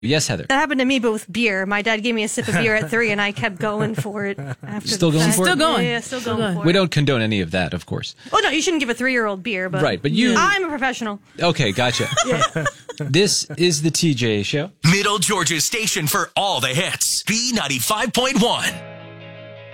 Yes, Heather. That happened to me, but with beer. My dad gave me a sip of beer at 3, and I kept going for it after. Still going for it? Still going. Yeah, still going for it. We don't condone any of that, of course. Oh, no, you shouldn't give a 3-year-old beer, but... Right, but you... I'm a professional. Okay, gotcha. This is the TJ Show. Middle Georgia's station for all the hits. B95.1.